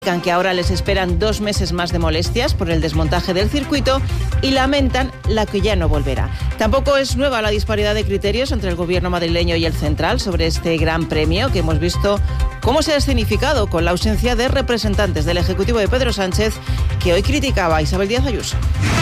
Que ahora les esperan 2 meses más de molestias por el desmontaje del circuito y lamentan la que ya no volverá. Tampoco es nueva la disparidad de criterios entre el gobierno madrileño y el central sobre este gran premio que hemos visto cómo se ha escenificado con la ausencia de representantes del Ejecutivo de Pedro Sánchez, que hoy criticaba a Isabel Díaz Ayuso.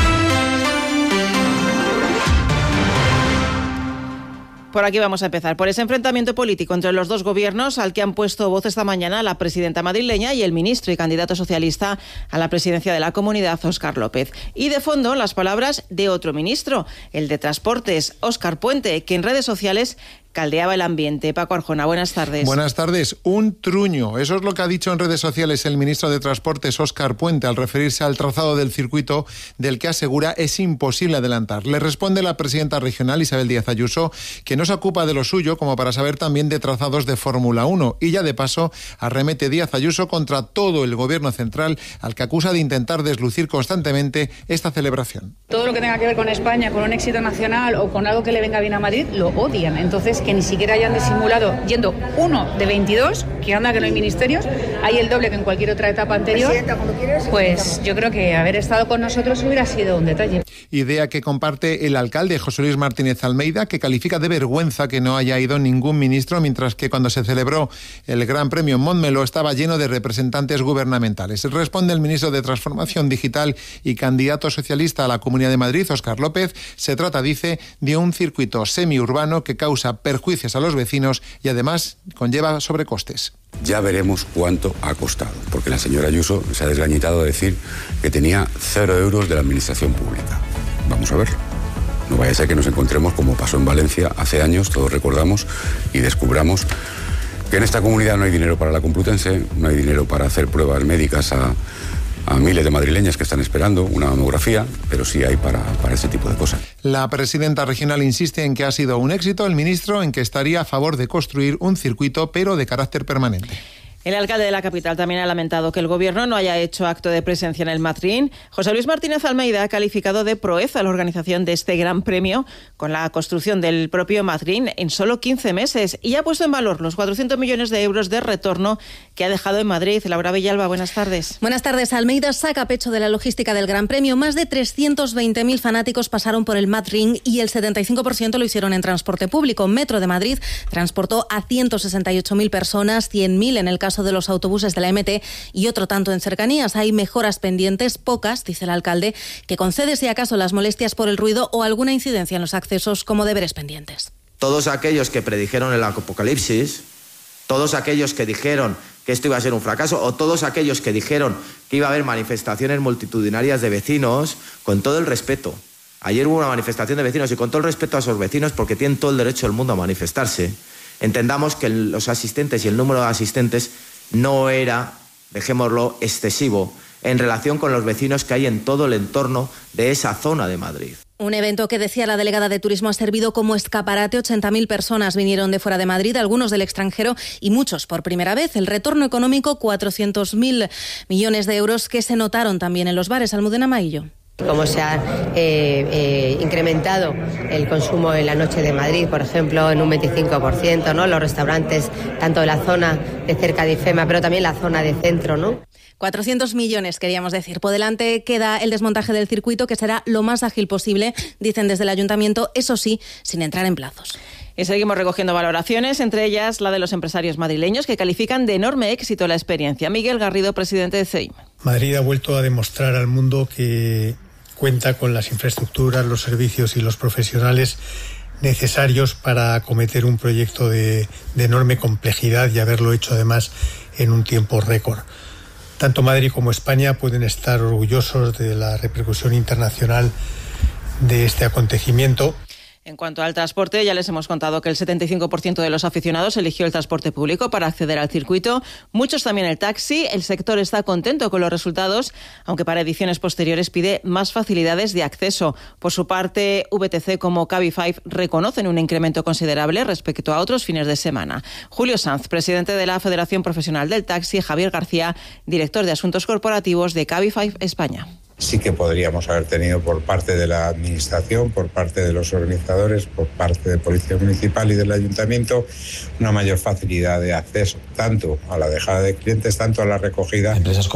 Por aquí vamos a empezar, por ese enfrentamiento político entre los dos gobiernos al que han puesto voz esta mañana la presidenta madrileña y el ministro y candidato socialista a la presidencia de la Comunidad, Óscar López. Y de fondo, las palabras de otro ministro, el de Transportes, Óscar Puente, que en redes sociales caldeaba el ambiente. Paco Arjona, buenas tardes. Buenas tardes. Un truño. Eso es lo que ha dicho en redes sociales el ministro de Transportes, Óscar Puente, al referirse al trazado del circuito del que asegura es imposible adelantar. Le responde la presidenta regional, Isabel Díaz Ayuso, que no se ocupa de lo suyo como para saber también de trazados de Fórmula 1. Y ya de paso arremete Díaz Ayuso contra todo el gobierno central, al que acusa de intentar deslucir constantemente esta celebración. Todo lo que tenga que ver con España, con un éxito nacional o con algo que le venga bien a Madrid, lo odian. Entonces, que ni siquiera hayan disimulado, yendo uno de 22, que anda que no hay ministerios, hay el doble que en cualquier otra etapa anterior, pues yo creo que haber estado con nosotros hubiera sido un detalle. Idea que comparte el alcalde José Luis Martínez Almeida, que califica de vergüenza que no haya ido ningún ministro, mientras que cuando se celebró el Gran Premio en Montmeló estaba lleno de representantes gubernamentales. Responde el ministro de Transformación Digital y candidato socialista a la Comunidad de Madrid, Óscar López. Se trata, dice, de un circuito semiurbano que causa perjuicios a los vecinos y además conlleva sobrecostes. Ya veremos cuánto ha costado, porque la señora Ayuso se ha desgañitado de decir que tenía 0 euros de la administración pública. Vamos a ver. No vaya a ser que nos encontremos como pasó en Valencia hace años, todos recordamos, y descubramos que en esta comunidad no hay dinero para la Complutense, no hay dinero para hacer pruebas médicas a miles de madrileñas que están esperando una mamografía, pero sí hay para ese tipo de cosas. La presidenta regional insiste en que ha sido un éxito, el ministro en que estaría a favor de construir un circuito, pero de carácter permanente. El alcalde de la capital también ha lamentado que el gobierno no haya hecho acto de presencia en el Madrid. José Luis Martínez Almeida ha calificado de proeza la organización de este gran premio con la construcción del propio Madrid en solo 15 meses y ha puesto en valor los 400 millones de euros de retorno que ha dejado en Madrid. Laura Villalba, buenas tardes. Buenas tardes. Almeida saca pecho de la logística del Gran Premio. Más de 320.000 fanáticos pasaron por el Madrid y el 75% lo hicieron en transporte público. Metro de Madrid transportó a 168.000 personas, 100.000 en el caso de los autobuses de la MT y otro tanto en cercanías. Hay mejoras pendientes, pocas, dice el alcalde, que concede si acaso las molestias por el ruido o alguna incidencia en los accesos como deberes pendientes. Todos aquellos que predijeron el apocalipsis, todos aquellos que dijeron que esto iba a ser un fracaso o todos aquellos que dijeron que iba a haber manifestaciones multitudinarias de vecinos, con todo el respeto. Ayer hubo una manifestación de vecinos y con todo el respeto a esos vecinos, porque tienen todo el derecho del mundo a manifestarse, entendamos que los asistentes y el número de asistentes no era, dejémoslo, excesivo en relación con los vecinos que hay en todo el entorno de esa zona de Madrid. Un evento que, decía la delegada de Turismo, ha servido como escaparate. 80.000 personas vinieron de fuera de Madrid, algunos del extranjero y muchos por primera vez. El retorno económico, 400.000 millones de euros que se notaron también en los bares. Almudena Maillo. Cómo se ha incrementado el consumo en la noche de Madrid, por ejemplo, en un 25%, ¿no? Los restaurantes, tanto de la zona de cerca de IFEMA, pero también la zona de centro, ¿no? 400 millones, queríamos decir. Por delante queda el desmontaje del circuito, que será lo más ágil posible, dicen desde el ayuntamiento, eso sí, sin entrar en plazos. Y seguimos recogiendo valoraciones, entre ellas la de los empresarios madrileños, que califican de enorme éxito la experiencia. Miguel Garrido, presidente de CEIM. Madrid ha vuelto a demostrar al mundo que cuenta con las infraestructuras, los servicios y los profesionales necesarios para acometer un proyecto de enorme complejidad y haberlo hecho además en un tiempo récord. Tanto Madrid como España pueden estar orgullosos de la repercusión internacional de este acontecimiento. En cuanto al transporte, ya les hemos contado que el 75% de los aficionados eligió el transporte público para acceder al circuito. Muchos también el taxi. El sector está contento con los resultados, aunque para ediciones posteriores pide más facilidades de acceso. Por su parte, VTC como Cabify reconocen un incremento considerable respecto a otros fines de semana. Julio Sanz, presidente de la Federación Profesional del Taxi, Javier García, director de Asuntos Corporativos de Cabify España. Sí que podríamos haber tenido por parte de la Administración, por parte de los organizadores, por parte de Policía Municipal y del Ayuntamiento, una mayor facilidad de acceso, tanto a la dejada de clientes, tanto a la recogida. Empresas